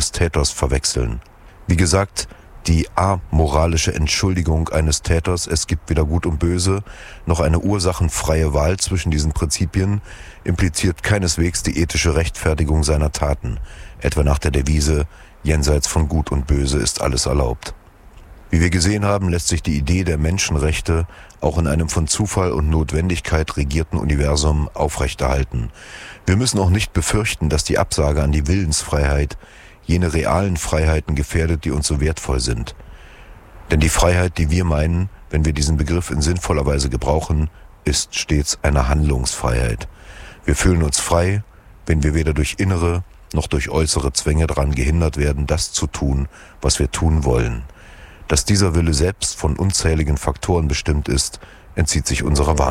des Täters verwechseln. Wie gesagt, die amoralische Entschuldigung eines Täters, es gibt weder Gut und Böse, noch eine ursachenfreie Wahl zwischen diesen Prinzipien, impliziert keineswegs die ethische Rechtfertigung seiner Taten, etwa nach der Devise »Jenseits von Gut und Böse ist alles erlaubt«. Wie wir gesehen haben, lässt sich die Idee der Menschenrechte auch in einem von Zufall und Notwendigkeit regierten Universum aufrechterhalten. Wir müssen auch nicht befürchten, dass die Absage an die Willensfreiheit jene realen Freiheiten gefährdet, die uns so wertvoll sind. Denn die Freiheit, die wir meinen, wenn wir diesen Begriff in sinnvoller Weise gebrauchen, ist stets eine Handlungsfreiheit. Wir fühlen uns frei, wenn wir weder durch innere noch durch äußere Zwänge daran gehindert werden, das zu tun, was wir tun wollen. Dass dieser Wille selbst von unzähligen Faktoren bestimmt ist, entzieht sich unserer Wahrnehmung.